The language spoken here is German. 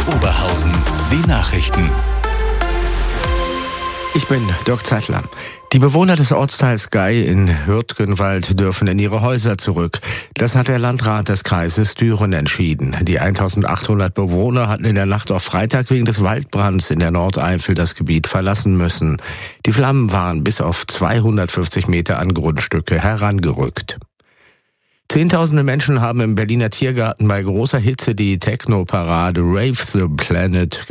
Oberhausen, die Nachrichten. Ich bin Dirk Zeitler. Die Bewohner des Ortsteils Gey in Hürtgenwald dürfen in ihre Häuser zurück. Das hat der Landrat des Kreises Düren entschieden. Die 1800 Bewohner hatten in der Nacht auf Freitag wegen des Waldbrands in der Nordeifel das Gebiet verlassen müssen. Die Flammen waren bis auf 250 Meter an Grundstücke herangerückt. Zehntausende Menschen haben im Berliner Tiergarten bei großer Hitze die Techno-Parade Rave the Planet